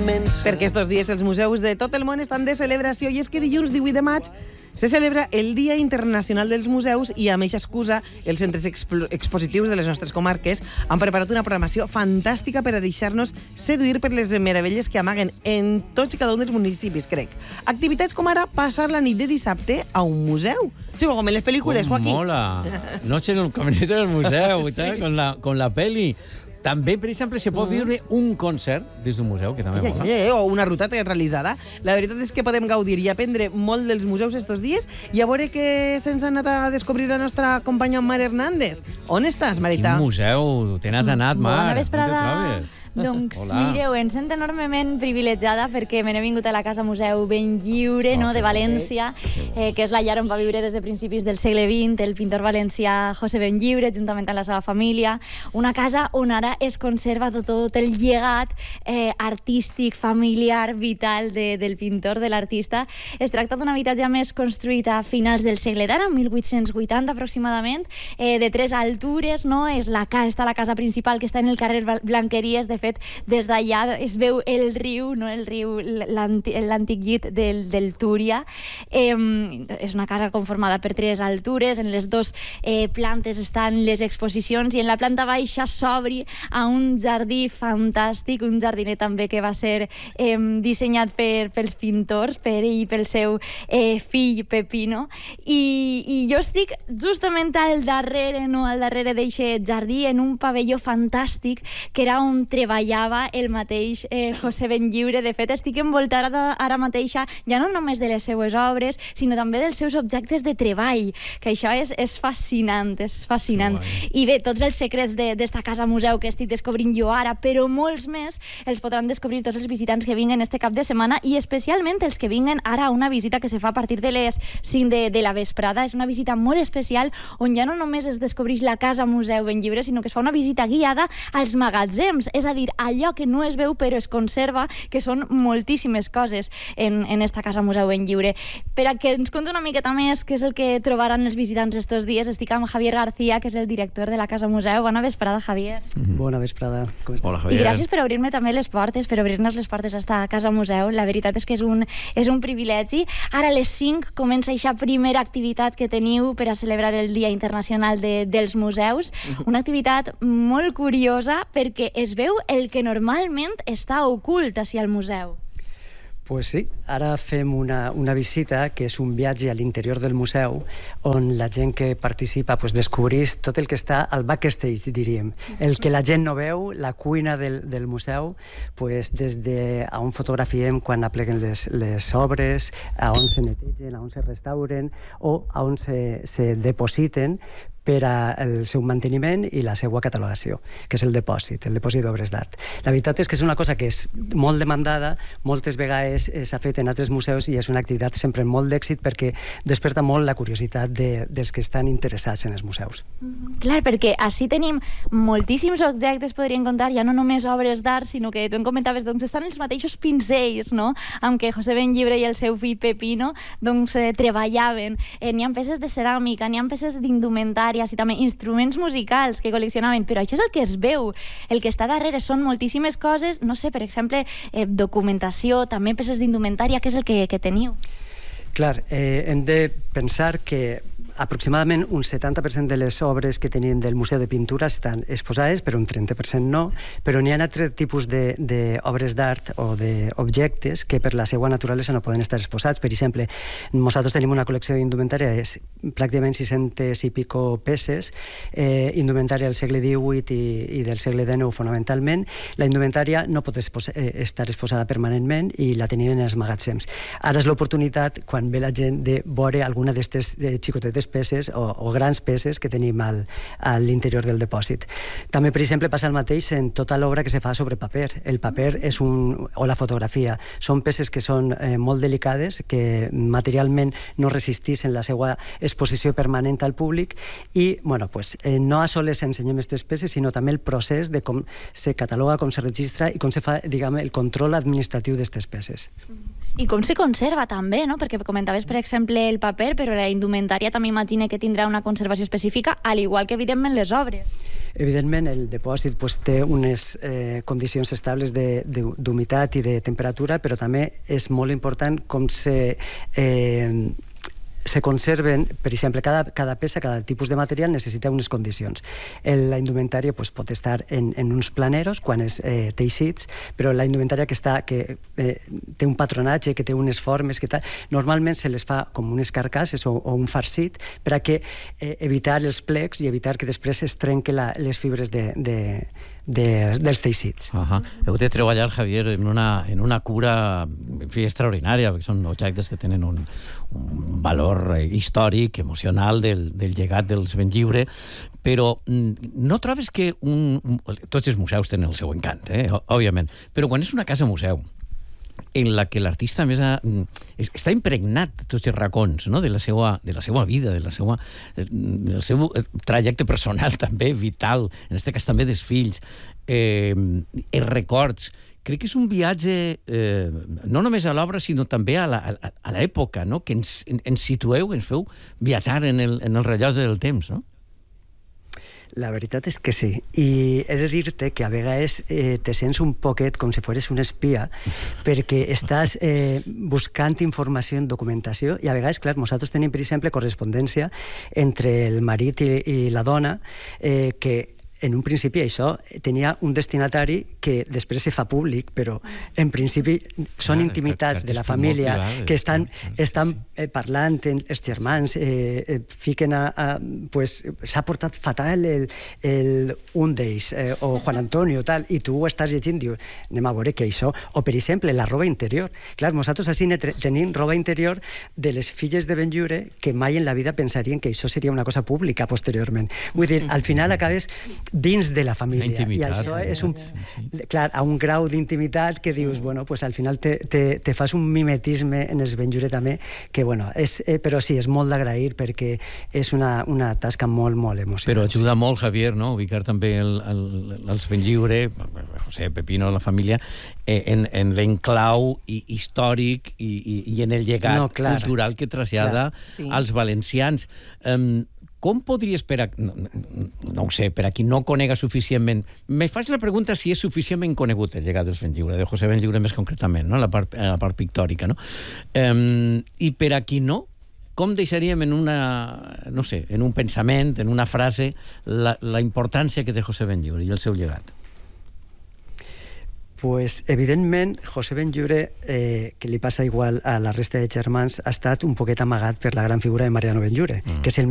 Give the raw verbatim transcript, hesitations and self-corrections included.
immensa. Perquè estos dies els museus de tot el món estan de celebració i és que dilluns divuit de maig se celebra el Dia Internacional dels Museus i amb aquesta excusa els centres expo expositius de les nostres comarques han preparat una programació fantàstica per a deixar-nos seduir per les meravelles que amaguen en tots i cada un dels municipis, crec. Activitats com ara passar la nit de dissabte a un museu. Sí, com en les pel·lícules, Joaquín. Mola. Noche en un caminito del museu i tal, con la, con la peli. També, per exemple, se pot viure un concert dins d'un museu, que també mola. Eh, o una ruta teatralitzada. La veritat és que podem gaudir i aprendre molt dels museus estos dies i a veure què se'ns ha anat a descobrir la nostra companya Mar Hernández. On estàs, Marita? Quin museu? Te n'has anat, Mar? Bona vesprada. On te trobes? Doncs Hola. mireu, em sento enormement privilegiada perquè me n'he vingut a la Casa Museu Benlliure, Oh, no, de que València, eh, que és la llar on va viure des de principis del segle vint el pintor valencià José Benlliure, juntament amb la seva família. Una casa on ara es conserva tot, tot el llegat eh, artístic, familiar, vital de, del pintor, de l'artista. Es tracta d'un habitatge més construït a finals del segle d'ara, mil vuit-cents vuitanta aproximadament, eh, de tres altures, no? És la, està la casa principal que està en el carrer Blanqueries. De fet, des d'allà es veu el riu, no? El riu, l'antic llit del, del Túria. Eh, és una casa conformada per tres altures, en les dues eh, plantes estan les exposicions i en la planta baixa s'obri a un jardí fantàstic, un jardiner també que va ser eh, dissenyat per, pels pintors, per ell i pel seu eh, fill Pepino. I, I jo estic justament al darrere, no? Al darrere d'eixe jardí, en un pavelló fantàstic, que era on treballava el mateix eh, José Benlliure. De fet, estic envoltada ara mateixa ja no només de les seues obres, sinó també dels seus objectes de treball, que això és, és fascinant, és fascinant. I bé, tots els secrets d'esta casa museu que estic descobrint jo ara, però molts més els podran descobrir tots els visitants que vinguen este cap de setmana i especialment els que vinguen ara a una visita que se fa a partir de les cinc de, de la vesprada. És una visita molt especial on ja no només es descobreix la casa museu Benlliure, sinó que es fa una visita guiada als magatzems, és a dir, allò que no es veu però es conserva, que són moltíssimes coses en, en esta casa museu Benlliure. Per a que ens conti una miqueta més què és el que trobaran els visitants estos dies, estic amb Javier García, que és el director de la casa museu. Bona vesprada, Javier. Bona vesprada. Com estàs? Hola, Javier. I gràcies per obrir-me també les portes, per obrir-nos les portes a esta casa museu. La veritat és que és un, és un privilegi. Ara a les cinc comença aquesta primera activitat que teniu per a celebrar el Dia Internacional de, dels Museus. Una activitat molt curiosa perquè es veu el que normalment està ocult hacia el museu. Pues sí, ara fem una, una visita que és un viatge a l'interior del museu on la gent que participa pues, descobreix tot el que està al backstage, diríem. El que la gent no veu, la cuina del, del museu, pues, des de a on fotografiem quan apleguen les, les obres, a on se netegen, a on se restauren o a on se, se depositen per al seu manteniment i la seva catalogació, que és el depòsit, el depòsit d'obres d'art. La veritat és que és una cosa que és molt demandada, moltes vegades s'ha fet en altres museus i és una activitat sempre molt d'èxit perquè desperta molt la curiositat de, dels que estan interessats en els museus. Mm-hmm. Clar, perquè així tenim moltíssims objectes, podríem contar, ja no només obres d'art, sinó que tu em comentaves, doncs estan els mateixos pinzells, no?, amb què José Benlliure i el seu fill Pepino doncs, eh, treballaven. Eh, n'hi ha peces de ceràmica, n'hi ha peces d'indumentària, i també instruments musicals que col·leccionaven, però això és el que es veu. El que està darrere són moltíssimes coses, no sé, per exemple, eh, documentació, també peces d'indumentària, què és el que, que teniu? Clar, eh, hem de pensar que aproximadament un setanta per cent de les obres que tenim del Museu de Pintura estan exposades, però un trenta per cent no, però n'hi ha altres tipus d'obres d'art o d'objectes que per la seva naturalesa no poden estar exposats. Per exemple, nosaltres tenim una col·lecció d'indumentària de pràcticament sis-centes i pico peces, eh, indumentària del segle divuit i, i del segle dinou fonamentalment. La indumentària no pot exposa, eh, estar exposada permanentment i la tenim en els magatzems. Ara és l'oportunitat, quan ve la gent, de veure alguna d'aquestes xicotetes peces o, o grans peces que tenim al, a l'interior del depòsit. També, per exemple, passa el mateix en tota l'obra que se fa sobre paper. El paper és un, o la fotografia. Són peces que són eh, molt delicades, que materialment no resisteixen la seva exposició permanent al públic i, bueno, pues, eh, no a soles ensenyem aquestes peces, sinó també el procés de com se cataloga, com se registra i com se fa, diguem, el control administratiu d'aquestes peces. I com se conserva també, no? Perquè comentaves, per exemple, el paper, però la indumentària també imagina que tindrà una conservació específica, al igual que, evidentment, les obres. Evidentment, el dipòsit pues, té unes eh, condicions estables d'humitat i de temperatura, però també és molt important com se... Eh, se conserven, per exemple, cada, cada peça, cada tipus de material necessita unes condicions. El, la indumentària pues, pot estar en, en uns planeros, quan és eh, teixits, però la indumentària que, està, que eh, té un patronatge, que té unes formes, que tal, normalment se les fa com unes carcasses o, o un farcit per a que, eh, evitar els plecs i evitar que després es trenquen la, les fibres de, de, de, dels teixits. Uh -huh. Heu de treballar, Javier, en una, en una cura en fi, extraordinària, perquè són objectes que tenen un, un valor històric, emocional del, del llegat dels Benlliure, però no trobes que un, un, tots els museus tenen el seu encant, eh? Òbviament, però quan és una casa museu en la que l'artista més ha, està impregnat de tots els racons, no? de, la seva, de la seva vida, de la seva, del seu trajecte personal també, vital, en aquest cas també dels fills, eh, els records. Crec que és un viatge eh, no només a l'obra, sinó també a l'època, no? Que ens, ens situeu, ens feu viatjar en el, en el rellotge del temps, no? La veritat és que sí, i he de dir-te que a vegades eh, te sents un poquet com si fossis un espia, perquè estàs eh, buscant informació en documentació, i a vegades, clar, nosaltres tenim, per exemple, correspondència entre el marit i, i la dona, eh, que en un principi això tenia un destinatari que després se fa públic, però en principi són intimitats de la família que estan, estan eh, parlant els germans, eh, eh, fiquen a... a pues, s'ha portat fatal el, el, un d'ells, eh, o Juan Antonio, tal, i tu ho estàs llegint, dius, anem a veure què això. O, per exemple, la roba interior. Clar, nosaltres així tenim roba interior de les filles de Benlliure que mai en la vida pensarien que això seria una cosa pública posteriorment. Vull dir, al final acabes dins de la família. I això és un... Clar, a un grau d'intimitat que dius, bueno, pues al final te, te, te fas un mimetisme en els Benlliure també, que bueno, és, eh, però sí, és molt d'agrair perquè és una, una tasca molt, molt emocionant. Però ajuda molt, Javier, no? Ubicar també el, el, els Benlliure, José, Pepino, la família, eh, en, en l'enclau històric i, i, i en el llegat no, clar, cultural que trasllada sí. als valencians. Um, Com podries, per a, no, no ho sé, per a qui no conega suficientment, me fas la pregunta si és suficientment conegut el llegat dels Benlliure, de José Benlliure més concretament, no? la, part, la part pictòrica, no? Um, I per a qui no, com deixaríem en una, no sé, en un pensament, en una frase, la, la importància que té José Benlliure i el seu llegat? Pues, evidentment, José Benlliure, eh, que li passa igual a la resta de germans, ha estat un poquet amagat per la gran figura de Mariano Benlliure, mm. que és el